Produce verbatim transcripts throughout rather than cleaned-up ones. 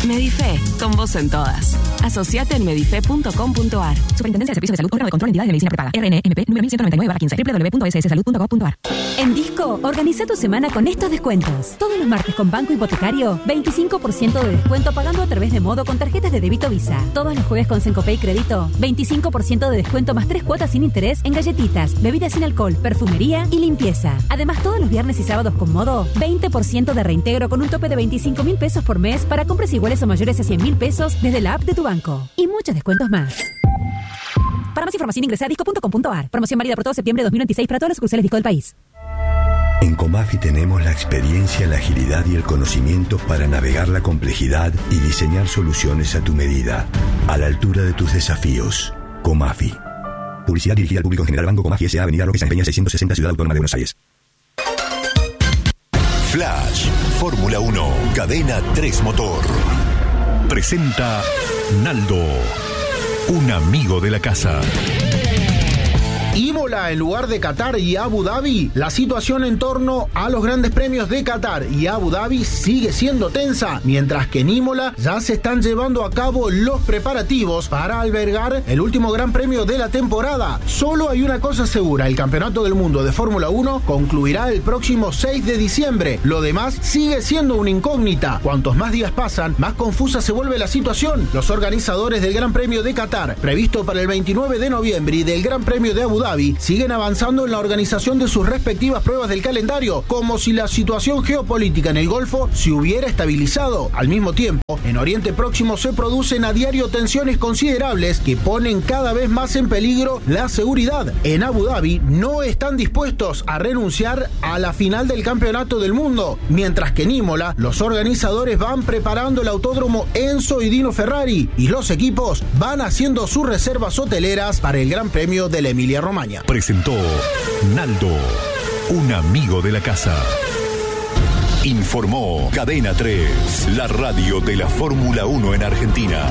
Medife, con vos en todas. Asociate en medife punto com punto ar. Superintendencia de Servicios de Salud, órgano de control de entidades de medicina prepaga. R N M P número mil ciento noventa y nueve barra quince. doble u doble u doble u punto s s salud punto gov punto ar. En Disco, organiza tu semana con estos descuentos. Todos los martes con Banco Hipotecario, veinticinco por ciento de descuento pagando a través de Modo con tarjetas de débito Visa. Todos los jueves con Sencopay Crédito, veinticinco por ciento de descuento más tres cuotas sin interés en galletitas, bebidas sin alcohol, perfumería y limpieza. Además, todos los viernes y sábados con Modo, veinte por ciento de reintegro con un tope de veinticinco mil pesos por mes para compras iguales o mayores a cien mil pesos desde la app de tu banco. Y muchos descuentos más. Para más información ingresa a disco punto com punto ar. Promoción válida por todo septiembre de dos mil veintiséis para todas las sucursales Disco del país. En Comafi tenemos la experiencia, la agilidad y el conocimiento para navegar la complejidad y diseñar soluciones a tu medida, a la altura de tus desafíos. Comafi. Publicidad dirigida al público en general. Banco Comafi S A. Avenida Roque San Peña seiscientos sesenta, Ciudad Autónoma de Buenos Aires. Flash, Fórmula uno, Cadena tres Motor. Presenta Naldo, un amigo de la casa. Imola en lugar de Qatar y Abu Dhabi. La situación en torno a los grandes premios de Qatar y Abu Dhabi sigue siendo tensa, mientras que en Imola ya se están llevando a cabo los preparativos para albergar el último gran premio de la temporada. Solo hay una cosa segura: el Campeonato del Mundo de Fórmula uno concluirá el próximo seis de diciembre. Lo demás sigue siendo una incógnita. Cuantos más días pasan, más confusa se vuelve la situación. Los organizadores del Gran Premio de Qatar, previsto para el veintinueve de noviembre, y del Gran Premio de Abu Dhabi siguen avanzando en la organización de sus respectivas pruebas del calendario, como si la situación geopolítica en el Golfo se hubiera estabilizado. Al mismo tiempo, en Oriente Próximo se producen a diario tensiones considerables que ponen cada vez más en peligro la seguridad. En Abu Dhabi no están dispuestos a renunciar a la final del Campeonato del Mundo, mientras que en Imola los organizadores van preparando el autódromo Enzo y Dino Ferrari y los equipos van haciendo sus reservas hoteleras para el Gran Premio de la Emilia-Romagna. Presentó Naldo, un amigo de la casa. Informó Cadena tres, la radio de la Fórmula uno en Argentina.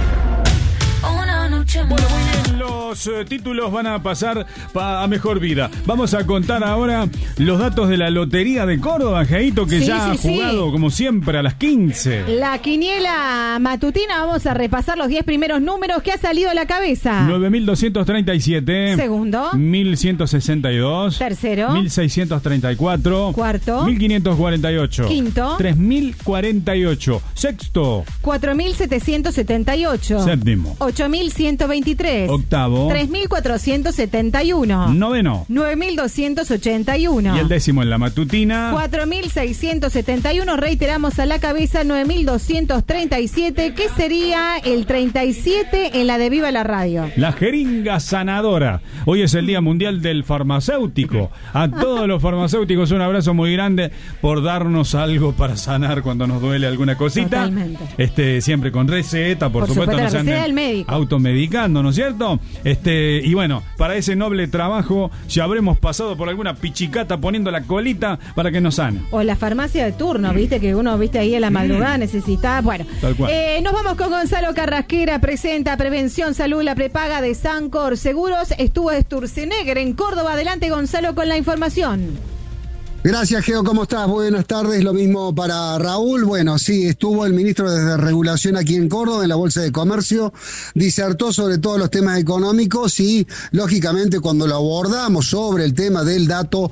Bueno, muy bien, los eh, títulos van a pasar pa- a mejor vida. Vamos a contar ahora los datos de la Lotería de Córdoba, Jaito, que sí, ya sí, ha jugado, sí. como siempre, a las quince. La quiniela matutina, vamos a repasar los diez primeros números que ha salido a la cabeza. nueve mil doscientos treinta y siete. Segundo. mil ciento sesenta y dos. Tercero. mil seiscientos treinta y cuatro. Cuarto. mil quinientos cuarenta y ocho. Quinto. tres mil cuarenta y ocho. Sexto. cuatro mil setecientos setenta y ocho. Séptimo. ocho mil ciento veintitrés. Octavo. tres mil cuatrocientos setenta y uno. Noveno. nueve mil doscientos ochenta y uno. Y el décimo en la matutina. cuatro mil seiscientos setenta y uno. Reiteramos a la cabeza nueve mil doscientos treinta y siete, que sería el treinta y siete en la de Viva la Radio. La jeringa sanadora. Hoy es el Día Mundial del Farmacéutico. A todos los farmacéuticos un abrazo muy grande por darnos algo para sanar cuando nos duele alguna cosita. Totalmente. Este, siempre con receta, por, Por supuesto, supuesto, no se la receta anden del médico. automedicando, ¿no es cierto? Este, y bueno, para ese noble trabajo ya habremos pasado por alguna pichicata poniendo la colita para que nos sane. O la farmacia de turno, viste, que uno, viste, ahí en la madrugada necesita. Bueno, Tal cual. Eh, nos vamos con Gonzalo Carrasquera. Presenta Prevención Salud, la prepaga de Sancor Seguros. Estuvo Sturzenegger en Córdoba. Adelante, Gonzalo, con la información. Gracias, Geo, ¿cómo estás? Buenas tardes, lo mismo para Raúl. Bueno, sí, estuvo el ministro de Regulación aquí en Córdoba, en la Bolsa de Comercio, disertó sobre todos los temas económicos y, lógicamente, cuando lo abordamos sobre el tema del dato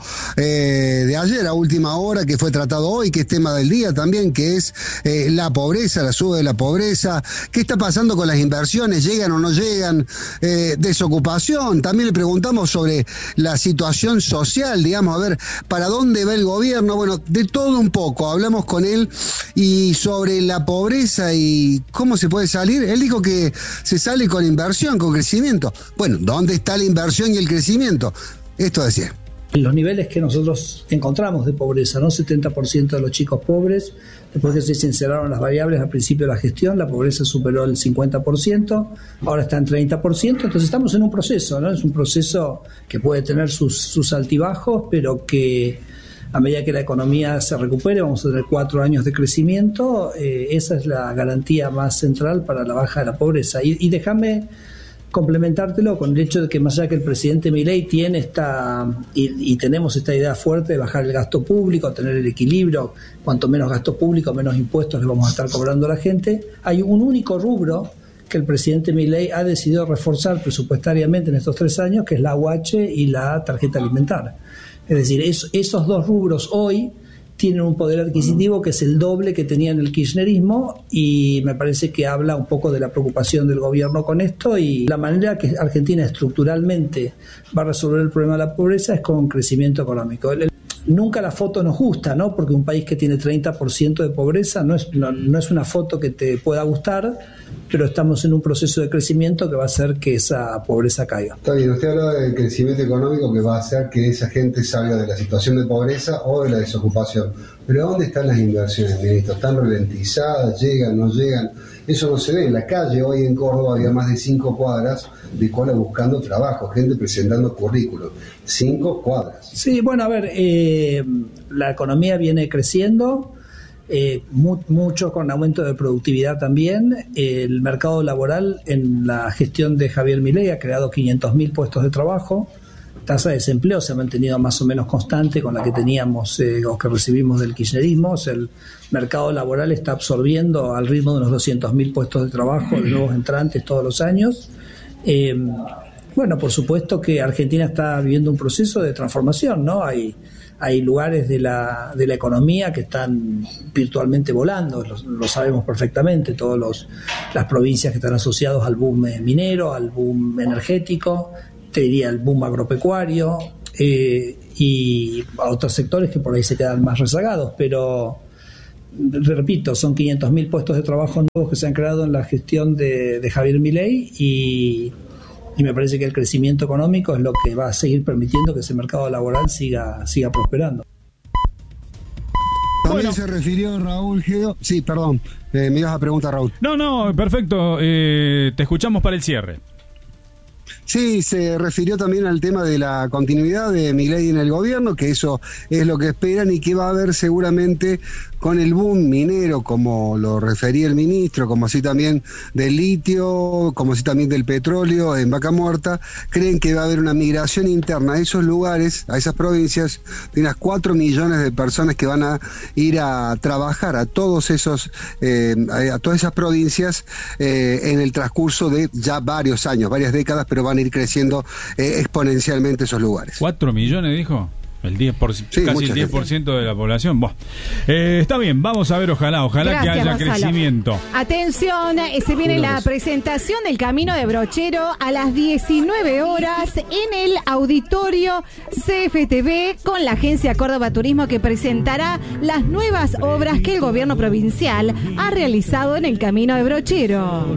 eh, de ayer a última hora, que fue tratado hoy, que es tema del día también, que es eh, la pobreza, la suba de la pobreza, qué está pasando con las inversiones, llegan o no llegan, eh, desocupación, también le preguntamos sobre la situación social, digamos, a ver, para dónde va el gobierno, bueno, de todo un poco, hablamos con él y sobre la pobreza y cómo se puede salir. Él dijo que se sale con inversión, con crecimiento. Bueno, ¿dónde está la inversión y el crecimiento? Esto decía. Los niveles que nosotros encontramos de pobreza, ¿no? setenta por ciento de los chicos pobres, después que se sinceraron las variables al principio de la gestión, la pobreza superó el cincuenta por ciento, ahora está en treinta por ciento, entonces estamos en un proceso, ¿no? Es un proceso que puede tener sus, sus altibajos, pero que a medida que la economía se recupere, vamos a tener cuatro años de crecimiento, eh, esa es la garantía más central para la baja de la pobreza. Y, y déjame complementártelo con el hecho de que más allá que el presidente Milei tiene esta, y, y tenemos esta idea fuerte de bajar el gasto público, tener el equilibrio, cuanto menos gasto público, menos impuestos le vamos a estar cobrando a la gente, hay un único rubro que el presidente Milei ha decidido reforzar presupuestariamente en estos tres años, que es la U H y la tarjeta alimentaria. Es decir, es, esos dos rubros hoy tienen un poder adquisitivo que es el doble que tenían el kirchnerismo, y me parece que habla un poco de la preocupación del gobierno con esto, y la manera que Argentina estructuralmente va a resolver el problema de la pobreza es con crecimiento económico. El, el, nunca la foto nos gusta, ¿no? Porque un país que tiene treinta por ciento de pobreza no es, no, no es una foto que te pueda gustar, pero estamos en un proceso de crecimiento que va a hacer que esa pobreza caiga. Está bien, usted habla del crecimiento económico que va a hacer que esa gente salga de la situación de pobreza o de la desocupación. Pero ¿dónde están las inversiones, ministro? ¿Están ralentizadas? ¿Llegan? ¿No llegan? Eso no se ve. En la calle hoy en Córdoba había más de cinco cuadras de cola buscando trabajo, gente presentando currículos. Cinco cuadras. Sí, bueno, a ver, eh, la economía viene creciendo. Eh, mu- mucho con aumento de productividad también. Eh, el mercado laboral en la gestión de Javier Milei ha creado quinientos mil puestos de trabajo. Tasa de desempleo se ha mantenido más o menos constante con la que teníamos eh, o que recibimos del kirchnerismo. O sea, el mercado laboral está absorbiendo al ritmo de unos doscientos mil puestos de trabajo de nuevos entrantes todos los años. Eh, bueno, por supuesto que Argentina está viviendo un proceso de transformación, ¿no? Hay Hay lugares de la, de la economía que están virtualmente volando, lo, lo sabemos perfectamente, todas las provincias que están asociadas al boom minero, al boom energético, te diría el boom agropecuario, eh, y a otros sectores que por ahí se quedan más rezagados, pero repito, son quinientos mil puestos de trabajo nuevos que se han creado en la gestión de, de Javier Milei, y Y me parece que el crecimiento económico es lo que va a seguir permitiendo que ese mercado laboral siga siga prosperando. También bueno. Se refirió Raúl Geo. Sí, perdón, eh, me ibas a preguntar, Raúl. No, no, perfecto. Eh, te escuchamos para el cierre. Sí, se refirió también al tema de la continuidad de Milei en el gobierno, que eso es lo que esperan y que va a haber seguramente con el boom minero, como lo refería el ministro, como así también del litio, como así también del petróleo en Vaca Muerta. Creen que va a haber una migración interna a esos lugares, a esas provincias, de unas cuatro millones de personas que van a ir a trabajar a todos esos, eh, a todas esas provincias eh, en el transcurso de ya varios años, varias décadas, pero van a ir creciendo eh, exponencialmente esos lugares. ¿Cuatro millones dijo? El diez por ciento, sí, casi el diez por ciento de la población. Bueno, eh, está bien, vamos a ver, ojalá, ojalá Gracias, que haya Gonzalo. Crecimiento. Atención, eh, se viene la presentación del Camino de Brochero a las diecinueve horas en el auditorio C F T V con la Agencia Córdoba Turismo, que presentará las nuevas obras que el gobierno provincial ha realizado en el Camino de Brochero.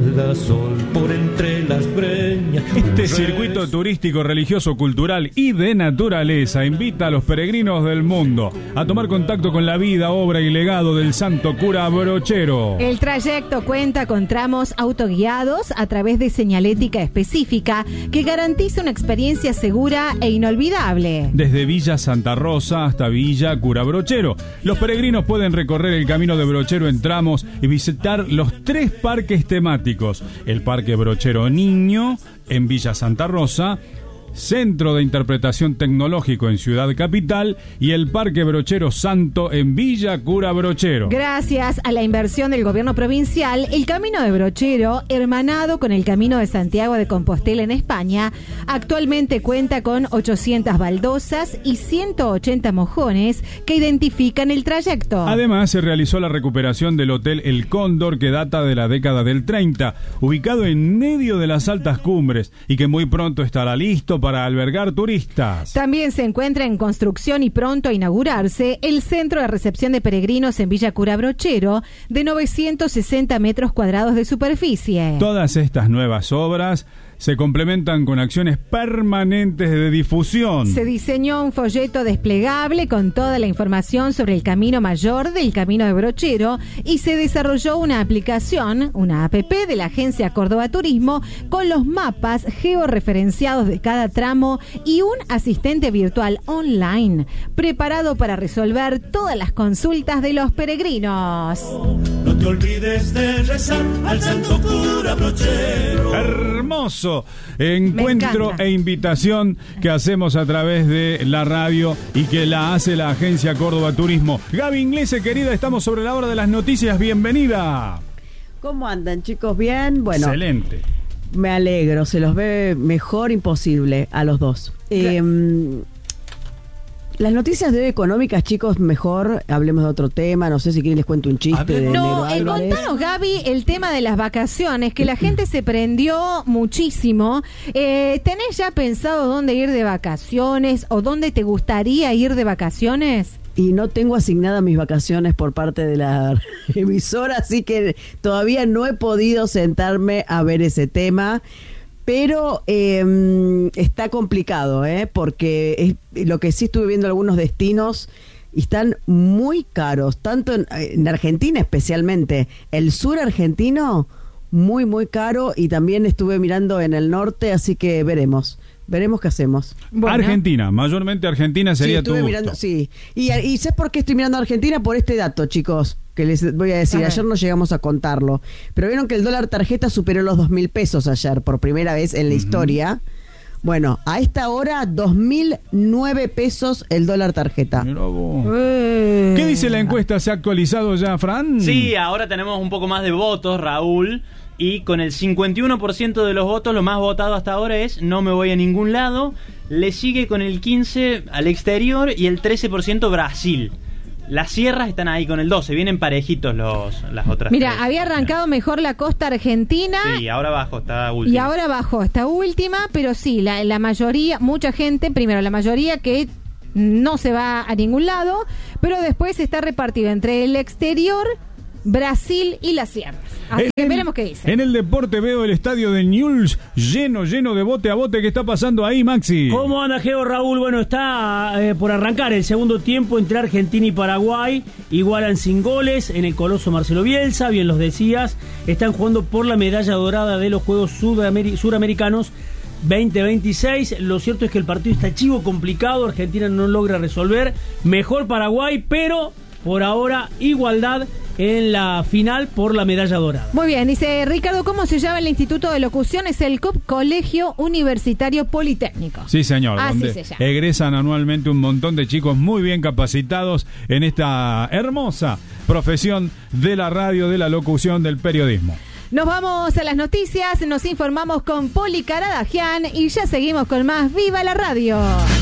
Este circuito turístico, religioso, cultural y de naturaleza invita a los peregrinos del mundo a tomar contacto con la vida, obra y legado del santo cura Brochero. El trayecto cuenta con tramos autoguiados a través de señalética específica que garantiza una experiencia segura e inolvidable. Desde Villa Santa Rosa hasta Villa Cura Brochero, los peregrinos pueden recorrer el Camino de Brochero en tramos y visitar los tres parques temáticos: el Parque Brochero Niño en Villa Santa Rosa, Centro de Interpretación Tecnológico en Ciudad Capital y el Parque Brochero Santo en Villa Cura Brochero. Gracias a la inversión del gobierno provincial, el Camino de Brochero, hermanado con el Camino de Santiago de Compostela en España, actualmente cuenta con ochocientas baldosas y ciento ochenta mojones que identifican el trayecto. Además, se realizó la recuperación del Hotel El Cóndor, que data de la década del treinta, ubicado en medio de las altas cumbres y que muy pronto estará listo para para albergar turistas. También se encuentra en construcción y pronto a inaugurarse el centro de recepción de peregrinos en Villa Cura Brochero, de novecientos sesenta metros cuadrados de superficie. Todas estas nuevas obras se complementan con acciones permanentes de difusión. Se diseñó un folleto desplegable con toda la información sobre el camino mayor del Camino de Brochero y se desarrolló una aplicación, una app de la Agencia Córdoba Turismo, con los mapas georreferenciados de cada tramo y un asistente virtual online preparado para resolver todas las consultas de los peregrinos. No te olvides de rezar al santo cura Brochero. Hermoso encuentro e invitación que hacemos a través de la radio y que la hace la agencia Córdoba Turismo. Gaby Inglese, querida, estamos sobre la hora de las noticias. Bienvenida. ¿Cómo andan, chicos? ¿Bien? Bueno. Excelente. Me alegro, se los ve mejor imposible a los dos. Eh, las noticias de hoy económicas, chicos, mejor hablemos de otro tema. No sé si quieren les cuento un chiste de No, Nero eh, Álvarez. contanos, Gaby, el tema de las vacaciones, que la gente se prendió muchísimo. Eh, ¿Tenés ya pensado dónde ir de vacaciones o dónde te gustaría ir de vacaciones? Y no tengo asignadas mis vacaciones por parte de la emisora, así que todavía no he podido sentarme a ver ese tema. Pero eh, está complicado, ¿eh? Porque es, lo que sí estuve viendo algunos destinos y están muy caros, tanto en, en Argentina especialmente. El sur argentino, muy, muy caro, y también estuve mirando en el norte, así que veremos. Veremos qué hacemos. Bueno. Argentina, mayormente Argentina sería sí, estuve tu gusto. Mirando, sí, y, y ¿sabes por qué estoy mirando a Argentina? Por este dato, chicos, que les voy a decir. A ayer no llegamos a contarlo, pero vieron que el dólar tarjeta superó los dos mil pesos ayer, por primera vez en la uh-huh. historia. Bueno, a esta hora, dos mil nueve pesos el dólar tarjeta. Eh. ¿Qué dice la encuesta? ¿Se ha actualizado ya, Fran? Sí, ahora tenemos un poco más de votos, Raúl. Y con el cincuenta y uno por ciento de los votos, lo más votado hasta ahora es no me voy a ningún lado. Le sigue con el quince por ciento al exterior y el trece por ciento Brasil. Las sierras están ahí con el doce, vienen parejitos los, las otras. Mira, tres. había arrancado mejor la costa argentina. Sí, ahora bajó, está última. Y ahora bajó, esta última, pero sí, la, la mayoría, mucha gente, primero la mayoría que no se va a ningún lado, pero después está repartido entre el exterior, Brasil y las sierras. Así en, que veremos qué dice. En el deporte veo el estadio de Newell's lleno, lleno de bote a bote. ¿Qué está pasando ahí, Maxi? ¿Cómo anda, Geo, Raúl? Bueno, está eh, por arrancar el segundo tiempo entre Argentina y Paraguay. Igualan sin goles en el coloso Marcelo Bielsa, bien los decías. Están jugando por la medalla dorada de los Juegos Sudamer- Suramericanos veinte veintiséis. Lo cierto es que el partido está chivo, complicado. Argentina no logra resolver. Mejor Paraguay, pero por ahora igualdad en la final por la medalla dorada. Muy bien, dice Ricardo, ¿cómo se llama el Instituto de Locución? Es el C U P, Colegio Universitario Politécnico. Sí, señor, Así donde se llama. egresan anualmente un montón de chicos muy bien capacitados en esta hermosa profesión de la radio, de la locución, del periodismo. Nos vamos a las noticias, nos informamos con Poli Caradagian y ya seguimos con más Viva la Radio.